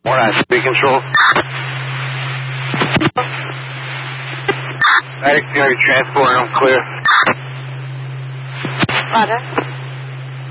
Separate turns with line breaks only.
1-9, speed control. Medic, you know your transport, I'm clear.
Roger.